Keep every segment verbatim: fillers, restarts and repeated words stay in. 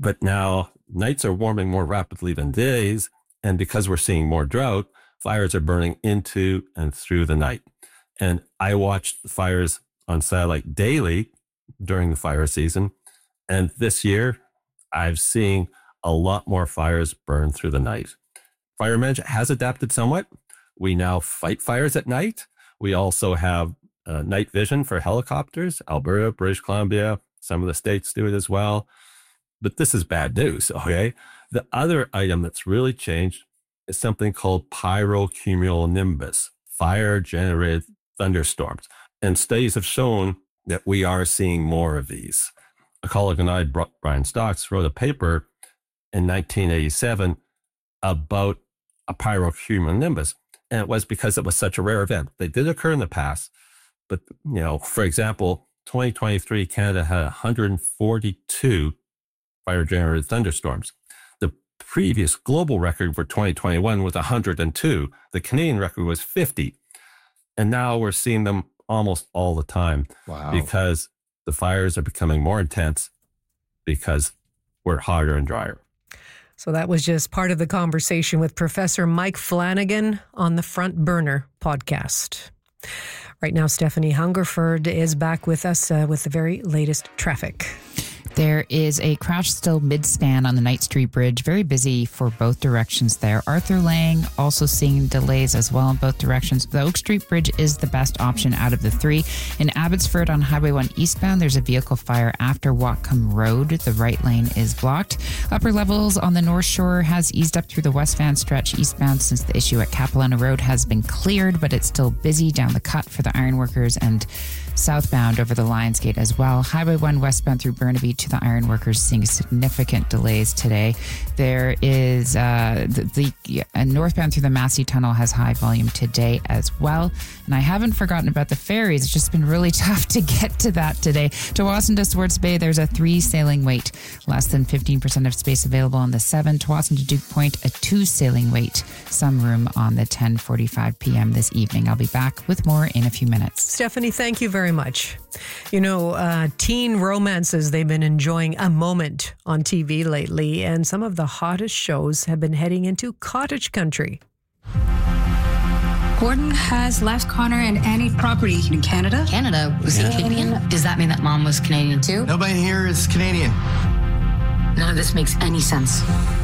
But now nights are warming more rapidly than days. And because we're seeing more drought, fires are burning into and through the night. And I watched the fires on satellite daily during the fire season. And this year, I've seen a lot more fires burn through the night. Fire management has adapted somewhat. We now fight fires at night. We also have uh, night vision for helicopters. Alberta, British Columbia, some of the states do it as well. But this is bad news, okay? The other item that's really changed is something called pyrocumulonimbus, fire-generated thunderstorms. And studies have shown that we are seeing more of these. A colleague and I, Brian Stocks, wrote a paper in nineteen eighty-seven about a pyrocumulonimbus. And it was because it was such a rare event. They did occur in the past. But, you know, for example, twenty twenty-three, Canada had one hundred forty-two fire-generated thunderstorms. The previous global record for twenty twenty-one was one hundred two. The Canadian record was fifty. And now we're seeing them almost all the time. Wow. Because the fires are becoming more intense because we're hotter and drier. So that was just part of the conversation with Professor Mike Flanagan on the Front Burner podcast. Right now, Stephanie Hungerford is back with us uh, with the very latest traffic. There is a crash still mid-span on the Knight Street Bridge. Very busy for both directions there. Arthur Lang also seeing delays as well in both directions. The Oak Street Bridge is the best option out of the three. In Abbotsford on Highway one eastbound, there's a vehicle fire after Whatcom Road. The right lane is blocked. Upper levels on the North Shore has eased up through the West Van stretch eastbound since the issue at Capilano Road has been cleared, but it's still busy down the cut for the ironworkers and southbound over the Lionsgate as well. Highway one westbound through Burnaby to the ironworkers seeing significant delays today. There is uh, the, the uh, northbound through the Massey Tunnel has high volume today as well. And I haven't forgotten about the ferries. It's just been really tough to get to that today. To Tsawwassen to Swartz Bay, there's a three sailing wait. Less than fifteen percent of space available on the seven. Tsawwassen to Duke Point, a two sailing wait. Some room on the ten forty-five p.m. this evening. I'll be back with more in a few minutes. Stephanie, thank you very much. You know, uh, teen romances, they've been enjoying a moment on T V lately, and some of the hottest shows have been heading into cottage country. Gordon has left Connor and Annie property in Canada. Canada? Was he Canadian? Does that mean that Mom was Canadian too? Nobody here is Canadian. None of this makes any sense.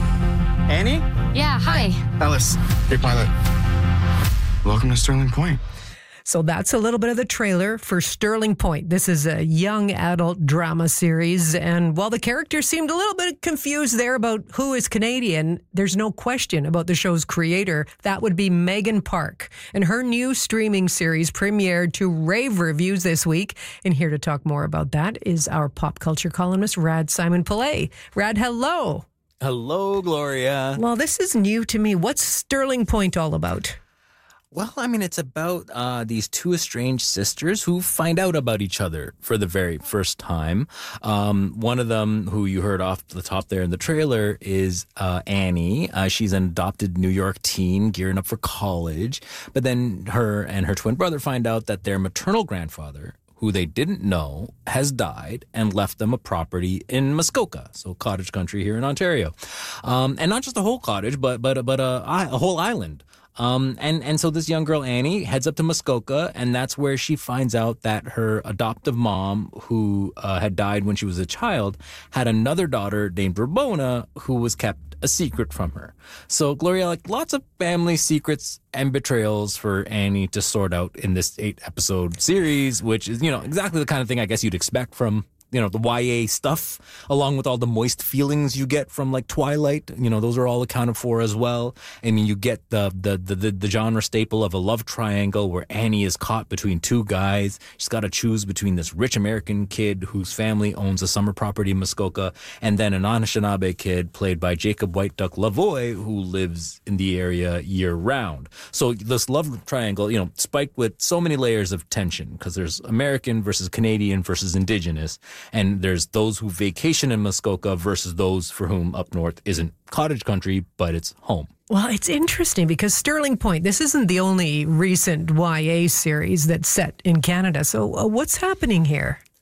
Annie? Yeah, hi. Ellis, your pilot. Welcome to Sterling Point. So that's a little bit of the trailer for Sterling Point. This is a young adult drama series. And while the characters seemed a little bit confused there about who is Canadian, there's no question about the show's creator. That would be Megan Park. And her new streaming series premiered to rave reviews this week. And here to talk more about that is our pop culture columnist, Rad Simon Pillay. Rad, hello. Hello, Gloria. Well, this is new to me. What's Sterling Point all about? Well, I mean, it's about uh, these two estranged sisters who find out about each other for the very first time. Um, one of them, who you heard off the top there in the trailer, is uh, Annie. Uh, she's an adopted New York teen gearing up for college. But then her and her twin brother find out that their maternal grandfather, who they didn't know, has died and left them a property in Muskoka, so cottage country here in Ontario. Um, and not just a whole cottage, but but but a, a whole island. Um, and, and so this young girl, Annie, heads up to Muskoka, and that's where she finds out that her adoptive mom, who uh, had died when she was a child, had another daughter named Ramona, who was kept a secret from her. So, Gloria, like lots of family secrets and betrayals for Annie to sort out in this eight-episode series, which is, you know, exactly the kind of thing I guess you'd expect from, you know, the Y A stuff, along with all the moist feelings you get from like Twilight. You know, those are all accounted for as well. I mean, you get the the the, the, the genre staple of a love triangle where Annie is caught between two guys. She's got to choose between this rich American kid whose family owns a summer property in Muskoka and then an Anishinaabe kid played by Jacob White Duck Lavoie who lives in the area year round. So this love triangle, you know, spiked with so many layers of tension because there's American versus Canadian versus Indigenous. And there's those who vacation in Muskoka versus those for whom up north isn't cottage country, but it's home. Well, it's interesting because Sterling Point, this isn't the only recent Y A series that's set in Canada. So uh, what's happening here?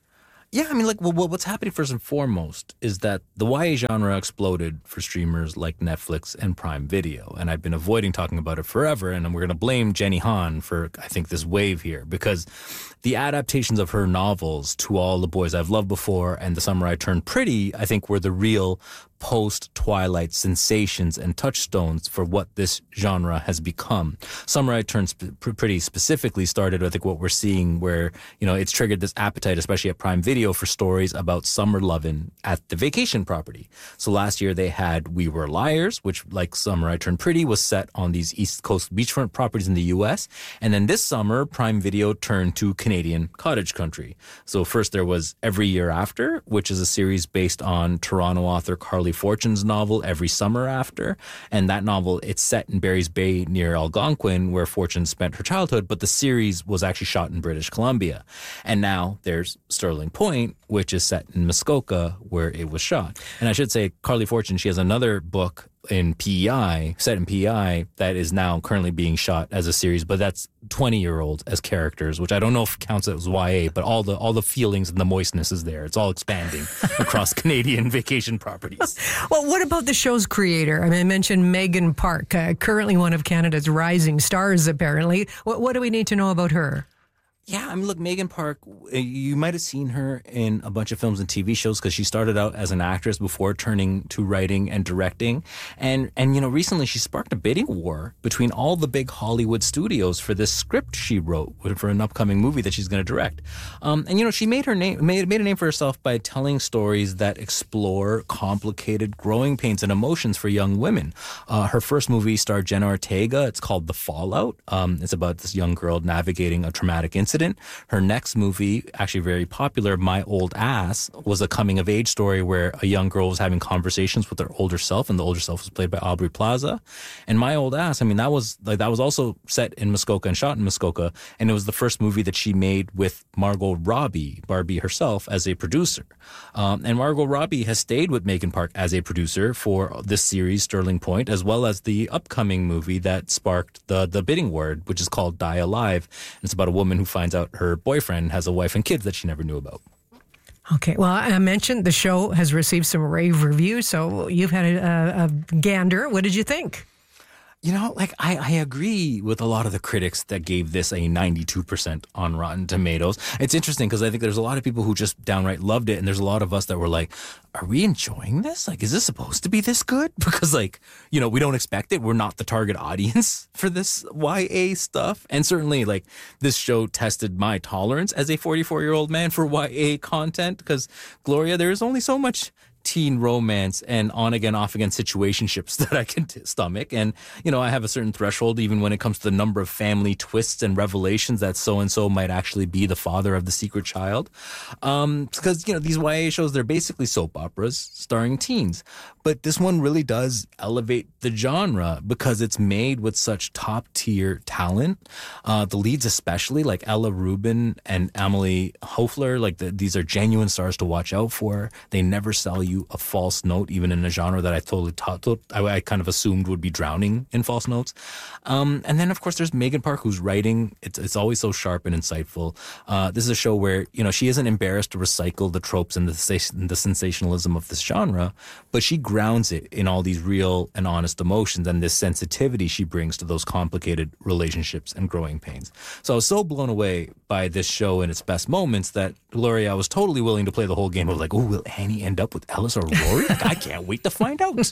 Yeah, I mean, like, well, what's happening first and foremost is that the Y A genre exploded for streamers like Netflix and Prime Video. And I've been avoiding talking about it forever. And we're going to blame Jenny Han for, I think, this wave here, because the adaptations of her novels, To All the Boys I've Loved Before and The Summer I Turned Pretty, I think were the real post-Twilight sensations and touchstones for what this genre has become. Summer I Turned Sp- Pretty specifically started, I think, what we're seeing where, you know, it's triggered this appetite, especially at Prime Video, for stories about summer lovin' at the vacation property. So last year they had We Were Liars, which, like Summer I Turned Pretty, was set on these East Coast beachfront properties in the U S. And then this summer, Prime Video turned to Canadian cottage country. So first there was Every Year After, which is a series based on Toronto author Carly Fortune's novel Every Summer After. And that novel, it's set in Barry's Bay near Algonquin, where Fortune spent her childhood, but the series was actually shot in British Columbia. And now there's Sterling Point, which is set in Muskoka, where it was shot. And I should say, Carly Fortune, she has another book in P E I, set in P E I, that is now currently being shot as a series, but that's twenty-year-old as characters, which I don't know if counts as Y A, but all the all the feelings and the moistness is there. It's all expanding across Canadian vacation properties. Well, what about the show's creator? I mean, I mentioned Megan Park, uh, currently one of Canada's rising stars, apparently. What, what do we need to know about her? Yeah, I mean, look, Megan Park, you might have seen her in a bunch of films and T V shows because she started out as an actress before turning to writing and directing. And, and you know, recently she sparked a bidding war between all the big Hollywood studios for this script she wrote for an upcoming movie that she's going to direct. Um, and, you know, she made her name, made, made a name for herself by telling stories that explore complicated growing pains and emotions for young women. Uh, her first movie starred Jenna Ortega. It's called The Fallout. Um, it's about this young girl navigating a traumatic incident. Her next movie, actually very popular, My Old Ass, was a coming-of-age story where a young girl was having conversations with her older self, and the older self was played by Aubrey Plaza. And My Old Ass, I mean, that was like that was also set in Muskoka and shot in Muskoka, and it was the first movie that she made with Margot Robbie, Barbie herself, as a producer. Um, and Margot Robbie has stayed with Megan Park as a producer for this series, Sterling Point, as well as the upcoming movie that sparked the the bidding war, which is called Die Alive. And it's about a woman who finds out her boyfriend has a wife and kids that she never knew about. Okay, well, I mentioned the show has received some rave reviews, so you've had a, a gander. What did you think? You know, like, I, I agree with a lot of the critics that gave this a ninety-two percent on Rotten Tomatoes. It's interesting because I think there's a lot of people who just downright loved it, and there's a lot of us that were like, are we enjoying this? Like, is this supposed to be this good? Because, like, you know, we don't expect it. We're not the target audience for this Y A stuff. And certainly, like, this show tested my tolerance as a forty-four-year-old man for Y A content because, Gloria, there is only so much teen romance and on again, off again situationships that I can t- stomach. And, you know, I have a certain threshold even when it comes to the number of family twists and revelations that so-and-so might actually be the father of the secret child. Um, because, you know, these Y A shows, they're basically soap operas starring teens. But this one really does elevate the genre because it's made with such top-tier talent. Uh, the leads especially, like Ella Rubin and Emily Hofler, like the, these are genuine stars to watch out for. They never sell you a false note, even in a genre that I totally taught, I, I kind of assumed would be drowning in false notes. Um, and then, of course, there's Megan Park, who's writing. It's, it's always so sharp and insightful. Uh, this is a show where, you know, she isn't embarrassed to recycle the tropes and the, the sensationalism of this genre, but she grounds it in all these real and honest emotions and this sensitivity she brings to those complicated relationships and growing pains. So I was so blown away by this show in its best moments that, Gloria, I was totally willing to play the whole game of like, oh, will Annie end up with Ellis or Rory? Like, I can't wait to find out.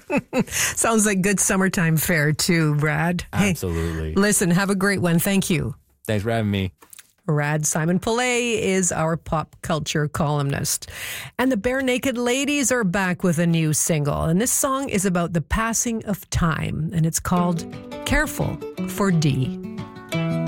Sounds like good summertime fare too, Brad. Absolutely. Hey, listen, have a great one. Thank you. Thanks for having me. Rad Simon Pillay is our pop culture columnist. And the Bare Naked Ladies are back with a new single. And this song is about the passing of time. And it's called Careful for D.